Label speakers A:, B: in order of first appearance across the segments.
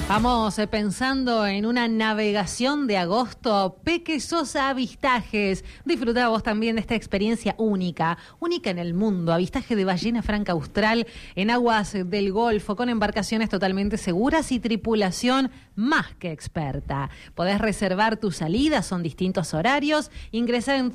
A: Vamos pensando en una navegación de agosto. Peque Sosa Avistajes. Disfrutá vos también de esta experiencia única en el mundo. Avistaje de ballena franca austral en aguas del Golfo, con embarcaciones totalmente seguras y tripulación más que experta. Podés reservar tu salida, son distintos horarios. Ingresá en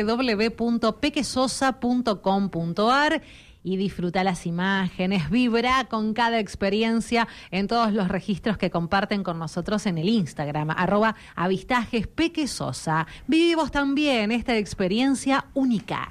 A: www.pequesosa.com.ar y disfruta las imágenes, vibra con cada experiencia en todos los registros que comparten con nosotros en el Instagram, @avistajespequesosa. Vivimos también esta experiencia única.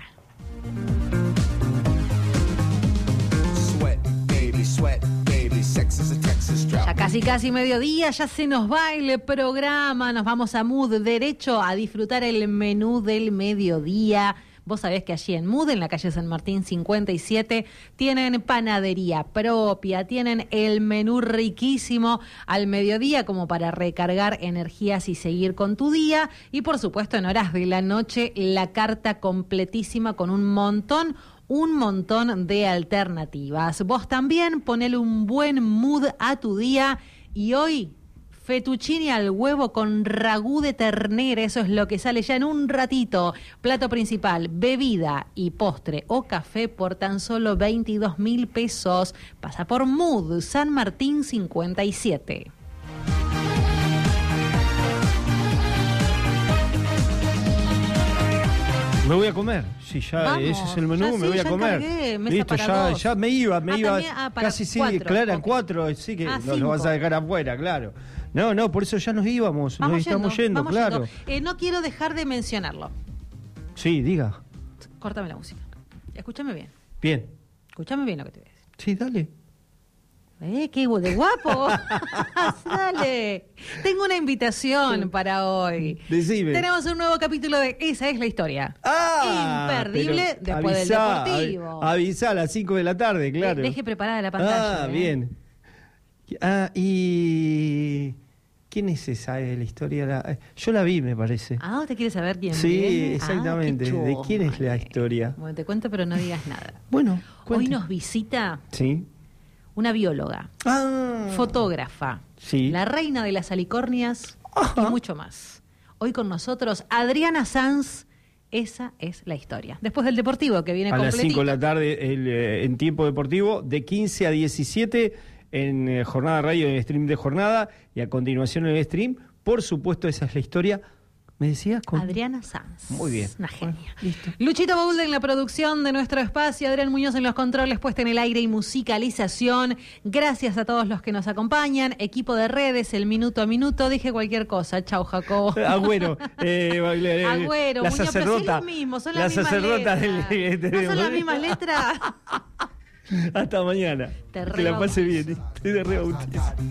A: Ya casi mediodía, ya se nos va el programa, nos vamos a Mood, derecho a disfrutar el menú del mediodía. Vos sabés que allí en Mood, en la calle San Martín 57, tienen panadería propia, tienen el menú riquísimo al mediodía como para recargar energías y seguir con tu día. Y por supuesto en horas de la noche la carta completísima con un montón de alternativas. Vos también ponele un buen mood a tu día y hoy fettuccine al huevo con ragú de ternera, eso es lo que sale ya en un ratito. Plato principal, bebida y postre o café por tan solo 22.000 pesos. Pasa por Mood, San Martín 57.
B: Me voy a comer, si ya vamos, ese es el menú, me voy a comer.
A: Cargué,
B: listo, ya me iba casi sí, claro, 4, sí que lo vas a dejar afuera, claro. No, por eso ya nos íbamos, estamos yendo, claro.
A: No quiero dejar de mencionarlo.
B: Sí, diga.
A: Córtame la música. Escúchame bien.
B: Bien.
A: Escúchame bien lo que te voy a decir.
B: Sí, dale.
A: ¡Qué de guapo! ¡Dale! Tengo una invitación para hoy.
B: Decime.
A: Tenemos un nuevo capítulo de Esa es la historia. Imperdible después del Deportivo.
B: Avisá a las 5 de la tarde, claro.
A: Deje preparada la pantalla.
B: Bien. Y... ¿Quién es esa de la historia? Yo la vi, me parece.
A: ¿Usted quiere saber quién
B: Sí,
A: viene?
B: exactamente. ¿De quién es la historia?
A: Bueno, te cuento, pero no digas nada.
B: Bueno,
A: hoy nos visita...
B: Sí.
A: Una bióloga, fotógrafa,
B: sí,
A: la reina de las alicornias y mucho más. Hoy con nosotros, Adriana Sanz. Esa es la historia. Después del Deportivo, que viene completito.
B: A las 5 de la tarde en tiempo deportivo, de 15 a 17 en Jornada Radio, en el stream de Jornada, y a continuación en el stream. Por supuesto, esa es la historia. ¿Me decías?
A: Adriana Sanz.
B: Muy bien.
A: Una genia.
B: Bueno, listo.
A: Luchito Baulde en la producción de nuestro espacio, Adrián Muñoz en los controles, puesta en el aire y musicalización. Gracias a todos los que nos acompañan. Equipo de redes, el minuto a minuto. Dije cualquier cosa. Chau, Jacobo.
B: Agüero.
A: Agüero,
B: la
A: Muñoz,
B: sacerdota.
A: Pero sí lo mismo, son las mismas letras. ¿No son las mismas letras?
B: Hasta mañana. Que la pase bien. Estoy de re bautizo.